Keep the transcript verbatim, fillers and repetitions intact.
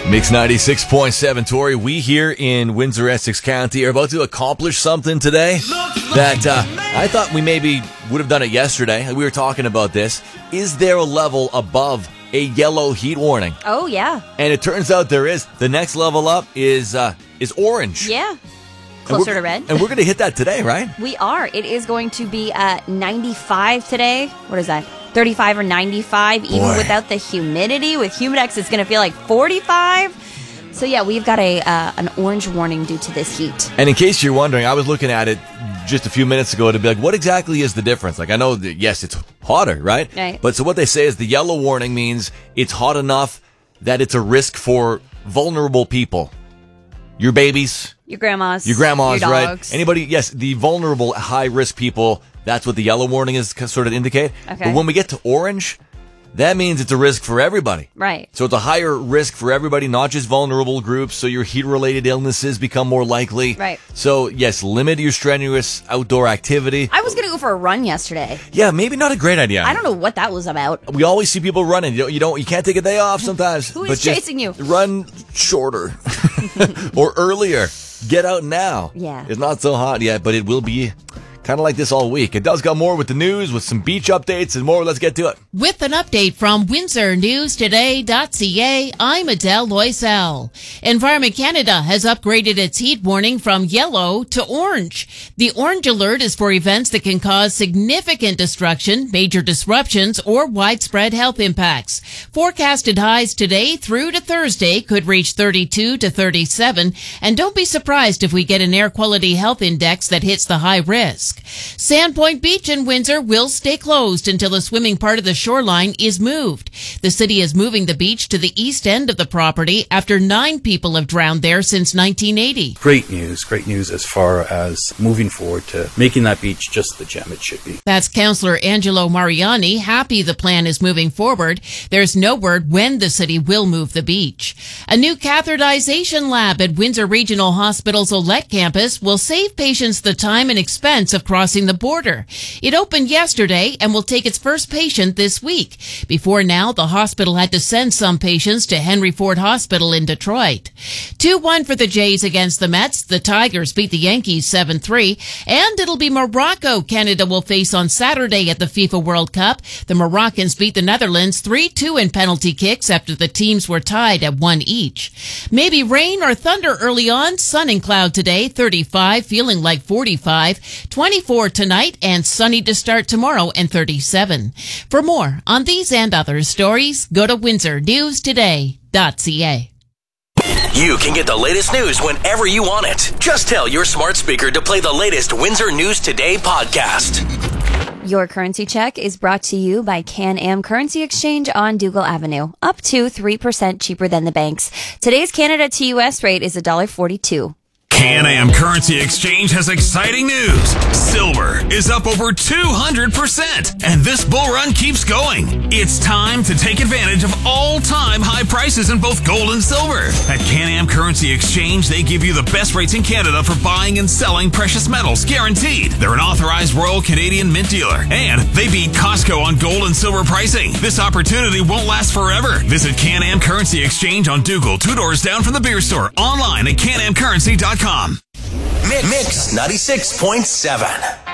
Mix ninety-six point seven, Tori. We here in Windsor, Essex County are about to accomplish something today that uh, I thought we maybe would have done it yesterday. We were talking about this. Is there a level above a yellow heat warning? Oh, yeah. And it turns out there is. The next level up is uh, is orange. Yeah. Closer to red. And we're going to hit that today, right? We are. It is going to be at ninety-five today. What is that? thirty-five or ninety-five, even Boy. without the humidity. With Humidex, it's going to feel like forty-five. So, yeah, we've got a uh, an orange warning due to this heat. And in case you're wondering, I was looking at it just a few minutes ago to be like, what exactly is the difference? Like, I know that, yes, it's hotter, right? Right. But so what they say is the yellow warning means it's hot enough that it's a risk for vulnerable people. Your babies. Your grandmas. Your grandmas, your right? dogs. Anybody, yes, the vulnerable, high-risk people, that's what the yellow warning is sort of indicate. Okay. But when we get to orange, that means it's a risk for everybody. Right. So it's a higher risk for everybody, not just vulnerable groups, so your heat-related illnesses become more likely. Right. So, yes, limit your strenuous outdoor activity. I was going to go for a run yesterday. Yeah, maybe not a great idea. I don't know what that was about. We always see people running. You don't, you don't, you can't take a day off sometimes. Who is but just chasing you? Run shorter or earlier. Get out now. Yeah. It's not so hot yet, but it will be kind of like this all week. It does got more with the news, with some beach updates and more. Let's get to it. With an update from Windsor News Today dot C A, I'm Adele Loisel. Environment Canada has upgraded its heat warning from yellow to orange. The orange alert is for events that can cause significant destruction, major disruptions, or widespread health impacts. Forecasted highs today through to Thursday could reach thirty-two to thirty-seven, and don't be surprised if we get an air quality health index that hits the high risk. Sandpoint Beach in Windsor will stay closed until the swimming part of the shoreline is moved. The city is moving the beach to the east end of the property after nine people have drowned there since nineteen eighty. Great news, great news as far as moving forward to making that beach just the gem it should be. That's Councillor Angelo Mariani, happy the plan is moving forward. There's no word when the city will move the beach. A new catheterization lab at Windsor Regional Hospital's Olette campus will save patients the time and expense of crossing the border. It opened yesterday and will take its first patient this week. Before now, the hospital had to send some patients to Henry Ford Hospital in Detroit. two one for the Jays against the Mets. The Tigers beat the Yankees seven three. And it'll be Morocco Canada will face on Saturday at the FIFA World Cup. The Moroccans beat the Netherlands three two in penalty kicks after the teams were tied at one each. Maybe rain or thunder early on. Sun and cloud today, thirty-five, feeling like forty-five. twenty-four tonight and sunny to start tomorrow and thirty-seven. For more on these and other stories, go to Windsor News Today dot C A. You can get the latest news whenever you want it. Just tell your smart speaker to play the latest Windsor News Today podcast. Your currency check is brought to you by Can-Am Currency Exchange on Dougal Avenue. Up to three percent cheaper than the banks. Today's Canada to U S rate is one dollar forty-two. Can-Am Currency Exchange has exciting news. Silver is up over two hundred percent, and this bull run keeps going. It's time to take advantage of all-time high prices in both gold and silver. At Can-Am Currency Exchange, they give you the best rates in Canada for buying and selling precious metals, guaranteed. They're an authorized Royal Canadian Mint dealer, and they beat Costco on gold and silver pricing. This opportunity won't last forever. Visit Can-Am Currency Exchange on Dougal, two doors down from the beer store, online at can am currency dot com. Mix ninety-six point seven.